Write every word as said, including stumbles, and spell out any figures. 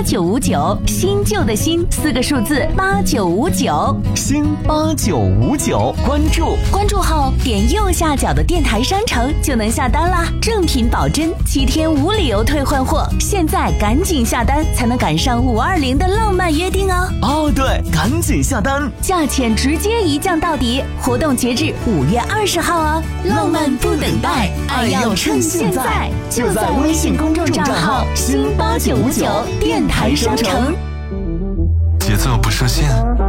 九五九，新旧的新四个数字八九五九， 新八九五九，关注关注后点右下角的电台商城就能下单啦，正品保真，七天无理由退换货，现在赶紧下单才能赶上五二零的浪漫约定哦！ 哦，对，赶紧下单， 价钱直接一降到底，活动截至五月二十号哦！浪漫不等待，爱要趁现在，就在微信公众账号新八九五九电台商城。 节奏不设限，